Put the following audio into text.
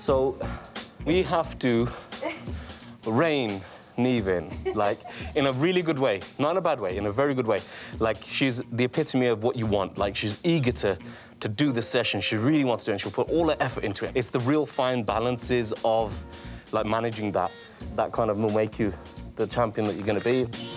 So we have to rein Niamh in, like, in a really good way. Not in a bad way, in a very good way. Like, she's the epitome of what you want. Like, she's eager to do the session. She really wants to do it, and she'll put all her effort into it. It's the real fine balances of, like, managing that kind of will make you the champion that you're going to be.